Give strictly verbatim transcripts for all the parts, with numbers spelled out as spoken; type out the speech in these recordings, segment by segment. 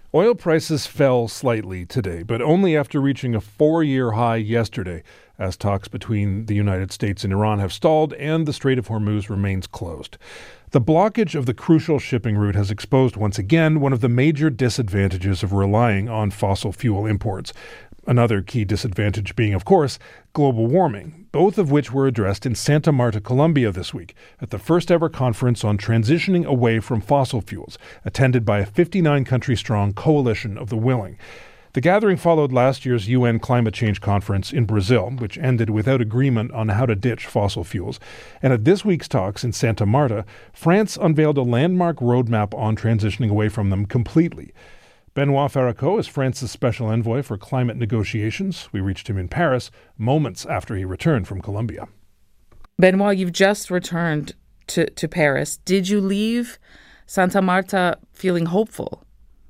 Oil prices fell slightly today, but only after reaching a four-year high yesterday, as talks between the United States and Iran have stalled and the Strait of Hormuz remains closed. The blockage of the crucial shipping route has exposed once again one of the major disadvantages of relying on fossil fuel imports. Another key disadvantage being, of course, global warming, both of which were addressed in Santa Marta, Colombia this week at the first ever conference on transitioning away from fossil fuels, attended by a fifty-nine country strong coalition of the willing. The gathering followed last year's U N climate change conference in Brazil, which ended without agreement on how to ditch fossil fuels. And at this week's talks in Santa Marta, France unveiled a landmark roadmap on transitioning away from them completely. Benoit Faraco is France's special envoy for climate negotiations. We reached him in Paris moments after he returned from Colombia. Benoit, you've just returned to, to Paris. Did you leave Santa Marta feeling hopeful?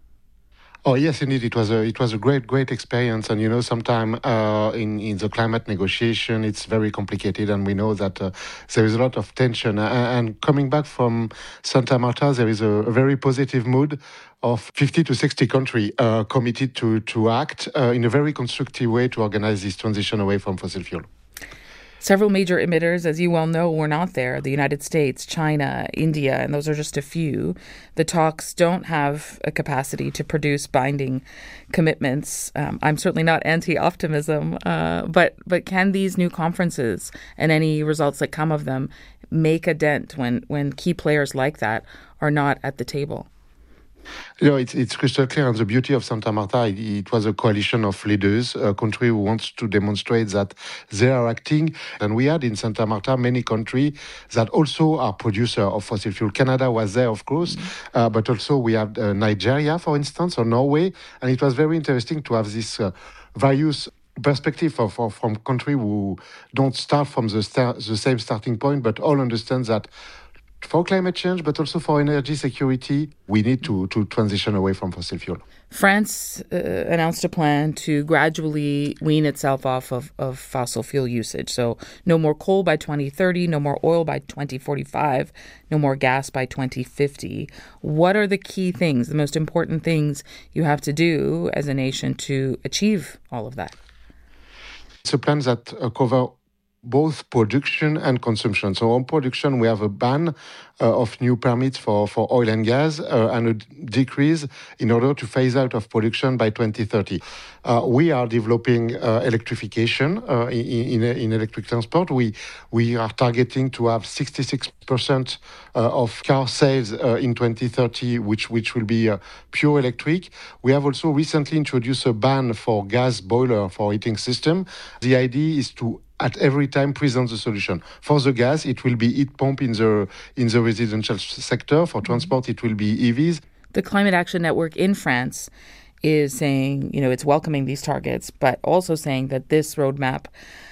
Oh yes, indeed, it was a it was a great great experience, and you know, sometimes uh, in in the climate negotiation, it's very complicated, and we know that uh, there is a lot of tension. And, and coming back from Santa Marta, there is a, a very positive mood of fifty to sixty countries uh, committed to to act uh, in a very constructive way to organize this transition away from fossil fuel. Several major emitters, as you well know, were not there. The United States, China, India, and those are just a few. The talks don't have a capacity to produce binding commitments. Um, I'm certainly not anti-optimism, uh, but but can these new conferences and any results that come of them make a dent when, when key players like that are not at the table? You know, it's, it's crystal clear, and the beauty of Santa Marta, it, it was a coalition of leaders, a country who wants to demonstrate that they are acting. And we had in Santa Marta many countries that also are producers of fossil fuel. Canada was there, of course, mm-hmm. uh, but also we have uh, Nigeria, for instance, or Norway. And it was very interesting to have this uh, various perspective of, of, from countries who don't start from the, star, the same starting point, but all understand that for climate change, but also for energy security, we need to, to transition away from fossil fuel. France uh, announced a plan to gradually wean itself off of, of fossil fuel usage. So no more coal by twenty thirty, no more oil by twenty forty-five, no more gas by twenty fifty. What are the key things, the most important things you have to do as a nation to achieve all of that? It's a plan that uh, covers both production and consumption. So on production, we have a ban uh, of new permits for, for oil and gas uh, and a decrease in order to phase out of production by twenty thirty. Uh, we are developing uh, electrification uh, in, in, in electric transport. We we are targeting to have sixty-six percent uh, of car sales uh, in twenty thirty, which, which will be uh, pure electric. We have also recently introduced a ban for gas boiler for heating system. The idea is to at every time present the solution. For the gas, it will be heat pump in the in the residential sector. For transport, it will be E Vs. The Climate Action Network in France is saying, you know, it's welcoming these targets, but also saying that this roadmap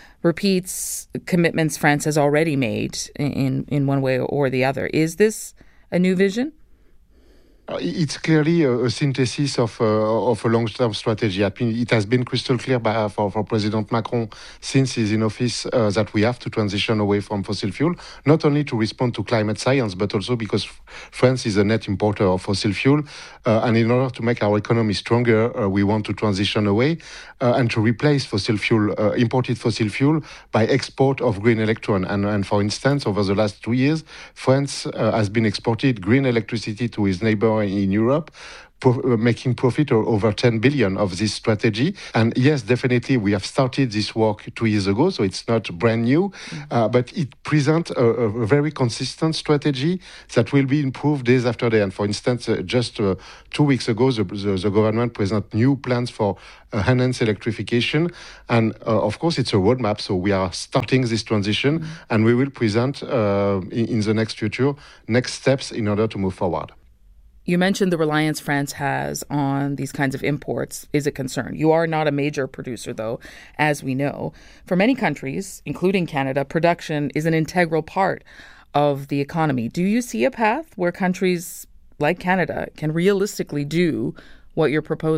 repeats commitments France has already made in, in one way or the other. Is this a new vision? It's clearly a, a synthesis of, uh, of a long-term strategy. I mean, it has been crystal clear by, for, for President Macron since he's in office uh, that we have to transition away from fossil fuel, not only to respond to climate science, but also because France is a net importer of fossil fuel. Uh, and in order to make our economy stronger, uh, we want to transition away uh, and to replace fossil fuel, uh, imported fossil fuel by export of green electron. And, and for instance, over the last two years, France uh, has been exported green electricity to its neighbor in Europe, pro- making profit over ten billion of this strategy. And yes, definitely, we have started this work two years ago, so it's not brand new, mm-hmm. uh, but it presents a, a very consistent strategy that will be improved days after day. And for instance, uh, just uh, two weeks ago, the, the, the government presented new plans for uh, enhanced electrification. And uh, of course, it's a roadmap, so we are starting this transition, mm-hmm. and we will present uh, in, in the next future next steps in order to move forward. You mentioned the reliance France has on these kinds of imports is a concern. You are not a major producer, though, as we know. For many countries, including Canada, production is an integral part of the economy. Do you see a path where countries like Canada can realistically do what you're proposing?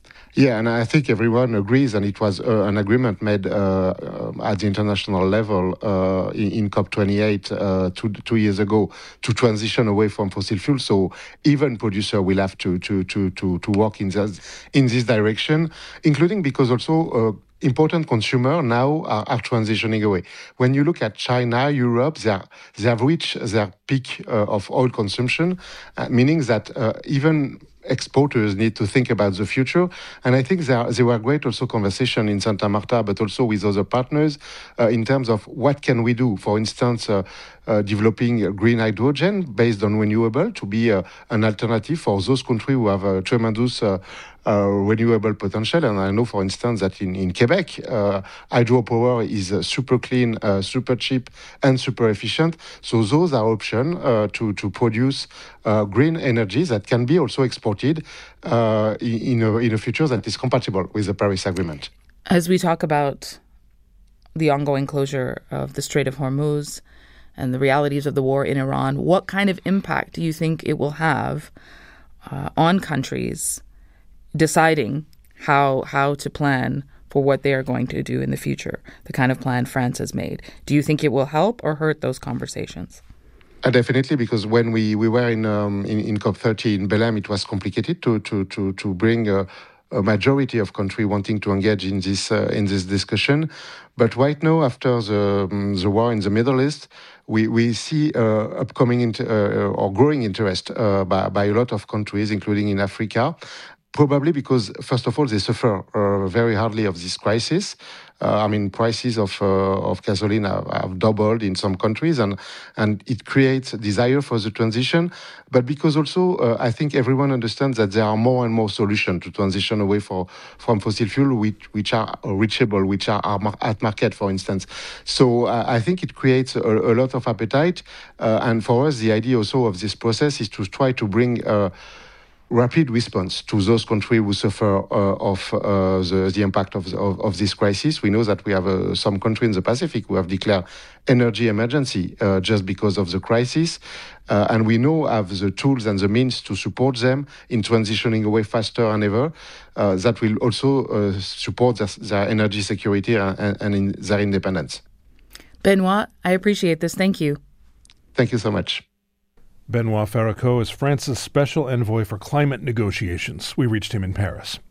Yeah, and I think everyone agrees, and it was uh, an agreement made uh, um, at the international level uh, in, in COP twenty-eight uh, two, two years ago to transition away from fossil fuels. So even producer will have to to to to, to work in this in this direction, including because also. Uh, Important consumer now are, are transitioning away. When you look at China, Europe, they, are, they have reached their peak uh, of oil consumption, uh, meaning that uh, even exporters need to think about the future. And I think there, there were great also conversation in Santa Marta, but also with other partners uh, in terms of what can we do. For instance, uh, uh, developing green hydrogen based on renewable to be uh, an alternative for those countries who have a tremendous uh, uh, renewable potential. And I know, for instance, that in, in Quebec, uh, hydropower is uh, super clean, uh, super cheap, and super efficient. So those are options uh, to, to produce uh, green energy that can be also exported uh, in, a, in a future that is compatible with the Paris Agreement. As we talk about the ongoing closure of the Strait of Hormuz and the realities of the war in Iran, what kind of impact do you think it will have uh, on countries deciding how how to plan for what they are going to do in the future, the kind of plan France has made? Do you think it will help or hurt those conversations? Uh, definitely, because when we, we were in, um, in in COP thirty in Belém, it was complicated to to to to bring a, a majority of countries wanting to engage in this uh, in this discussion. But right now, after the um, the war in the Middle East, we we see uh, upcoming inter- uh, or growing interest uh, by by a lot of countries, including in Africa. Probably because, first of all, they suffer uh, very hardly of this crisis. Uh, I mean, prices of uh, of gasoline have, have doubled in some countries, and and it creates a desire for the transition. But because also, uh, I think everyone understands that there are more and more solutions to transition away for, from fossil fuel, which which are reachable, which are, are at market, for instance. So uh, I think it creates a, a lot of appetite. Uh, and for us, the idea also of this process is to try to bring Uh, rapid response to those countries who suffer uh, of uh, the, the impact of, of, of this crisis. We know that we have uh, some countries in the Pacific who have declared energy emergency uh, just because of the crisis. Uh, and we know have the tools and the means to support them in transitioning away faster than ever. Uh, that will also uh, support their, their energy security and, and in their independence. Benoit, I appreciate this. Thank you. Thank you so much. Benoit Ferracot is France's special envoy for climate negotiations. We reached him in Paris.